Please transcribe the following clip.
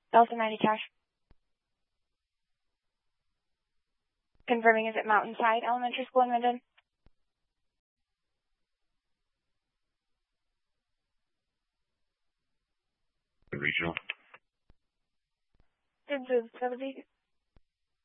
Delta 90 Cash. Confirming, is it Mountainside Elementary School in Minden? Regional. This is 70.